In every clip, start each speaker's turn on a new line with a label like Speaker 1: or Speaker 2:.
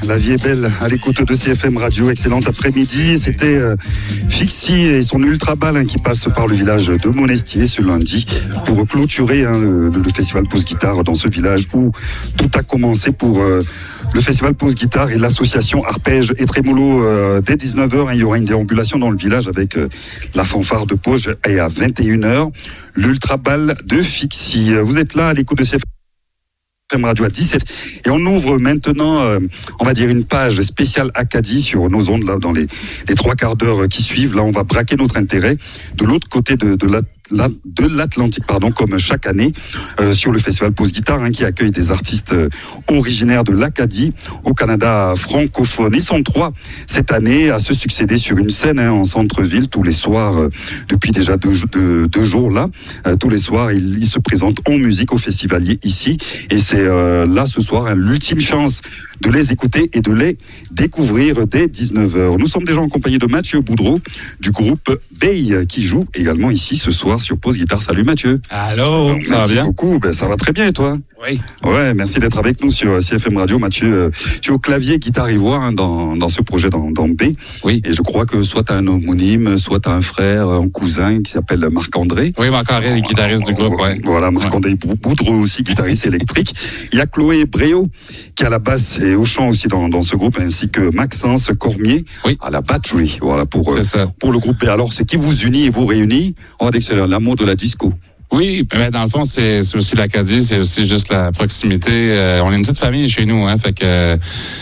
Speaker 1: la vie est belle à l'écoute de CFM Radio. Excellent après-midi. C'était Fixi et son Ultra Ball qui passe par le village de Monestier ce lundi pour clôturer le festival Pause Guitare dans ce village où tout a commencé pour le festival Pause Guitare et l'association Arpège et Trémolo. Dès 19h, il y aura une déambulation dans le village avec la fanfare de Pause et à 21h, l'Ultra Ball de Fixi. Vous êtes là à l'écoute de CFM Radio à 17 et on ouvre maintenant on va dire une page spéciale Acadie sur nos ondes là dans les 3 quarts d'heure qui suivent. Là on va braquer notre intérêt de l'autre côté de l'Atlantique, comme chaque année, sur le festival Pause Guitare, qui accueille des artistes originaires de l'Acadie au Canada francophone. Ils sont 3 cette année à se succéder sur une scène en centre-ville tous les soirs, depuis déjà deux jours là. Tous les soirs, ils se présentent en musique aux festivaliers ici, et c'est là ce soir l'ultime chance de les écouter et de les découvrir dès 19h. Nous sommes déjà en compagnie de Mathieu Boudreau du groupe Bay qui joue également ici ce soir sur Pause Guitare. Salut Mathieu.
Speaker 2: Allô, ça va bien?
Speaker 1: Merci beaucoup, ça va très bien et toi?
Speaker 2: Oui.
Speaker 1: Ouais, merci d'être avec nous sur CFM Radio. Mathieu, tu es au clavier, guitare et voix dans ce projet dans B.
Speaker 2: Oui.
Speaker 1: Et je crois que soit tu as un homonyme, soit tu as un frère, un cousin qui s'appelle Marc-André.
Speaker 2: Oui, Marc-André, le guitariste du groupe, ouais.
Speaker 1: Voilà, Marc-André Boudreau aussi, guitariste électrique. Il y a Chloé Bréau qui a la basse et au chant aussi dans ce groupe, ainsi que Maxence Cormier à la batterie. Voilà pour le groupe B. Alors, c'est qui vous unit et vous réunit? On va dire que c'est l'amour de la disco.
Speaker 2: Oui, mais dans le fond, c'est aussi l'Acadie, c'est aussi juste la proximité. On est une petite famille chez nous, fait que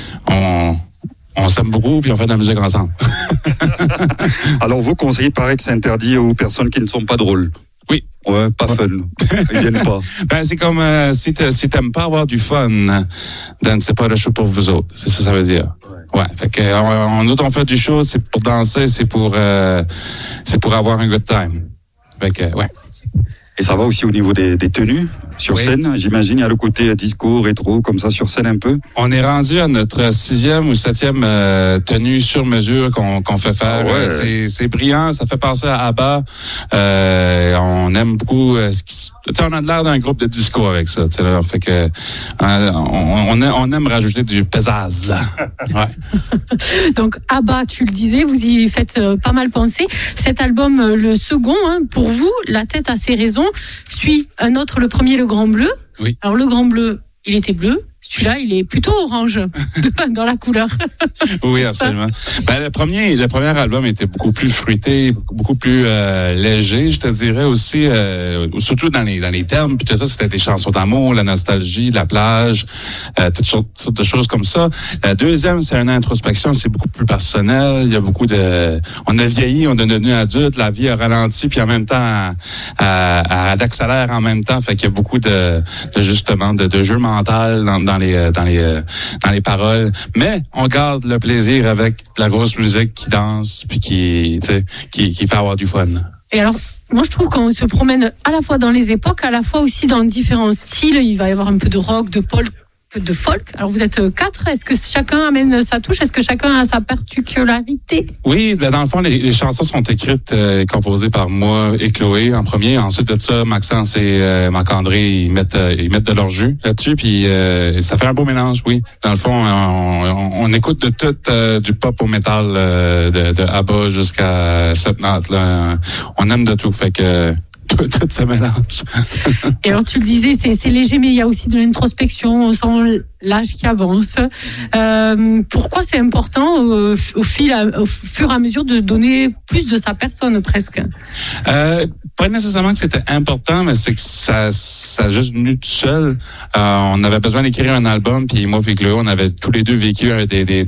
Speaker 2: on s'aime beaucoup puis on fait de la musique ensemble.
Speaker 1: Alors, vos conseillers, paraît que c'est interdit aux personnes qui ne sont pas drôles.
Speaker 2: Oui.
Speaker 1: Ouais, pas fun. Ils viennent pas.
Speaker 2: C'est comme si t'aimes pas avoir du fun, c'est pas le show pour vous autres. C'est ça veut dire. Ouais. Fait que on fait du show, c'est pour danser, c'est pour avoir un good time. Fait que ouais.
Speaker 1: Et ça va aussi au niveau des tenues sur scène, j'imagine. Il y a le côté disco, rétro, comme ça, sur scène un peu.
Speaker 2: On est rendu à notre 6e ou 7e tenue sur mesure qu'on fait faire.
Speaker 1: Ah ouais.
Speaker 2: C'est brillant, ça fait penser à ABBA. On aime beaucoup on a l'air d'un groupe de disco avec ça. Là, fait que on aime rajouter du pizzazz. Ouais.
Speaker 3: Donc ABBA, tu le disais, vous y faites pas mal penser. Cet album, le second, pour vous, La tête a ses raisons, suit un autre, le premier, Le Grand Bleu.
Speaker 2: Oui.
Speaker 3: Alors le Grand Bleu, il était bleu. Celui-là, il est plutôt orange dans la couleur.
Speaker 2: Oui, absolument. Le premier album était beaucoup plus fruité, beaucoup plus léger, je te dirais aussi, surtout dans les termes. Puis tout ça, c'était des chansons d'amour, la nostalgie, la plage, toutes sortes de choses comme ça. La deuxième, c'est une introspection, c'est beaucoup plus personnel. Il y a beaucoup on a vieilli, on est devenu adulte, la vie a ralenti, puis en même temps, elle accélère en même temps. Fait qu'il y a beaucoup de jeu mental dans les paroles, mais on garde le plaisir avec de la grosse musique qui danse puis qui fait avoir du fun.
Speaker 3: Et alors, moi je trouve qu'on se promène à la fois dans les époques, à la fois aussi dans différents styles. Il va y avoir un peu de rock, de folk. Alors vous êtes 4. Est-ce que chacun amène sa touche? Est-ce que chacun a sa particularité?
Speaker 2: Oui, dans le fond, les chansons sont écrites, composées par moi et Chloé en premier. Ensuite de ça, Maxence et Marc-André, ils mettent de leur jus là-dessus, puis ça fait un beau mélange, oui. Dans le fond, on écoute de tout, du pop au métal, de ABBA jusqu'à Slipknot, là. On aime de tout, fait que tout se mélange.
Speaker 3: Et alors tu le disais, c'est léger, mais il y a aussi de l'introspection, on sent l'âge qui avance. Pourquoi c'est important au fur et à mesure de donner plus de sa personne presque?
Speaker 2: Pas nécessairement que c'était important, mais c'est que ça a juste venu tout seul. On avait besoin d'écrire un album, puis moi et Chloé, on avait tous les deux vécu des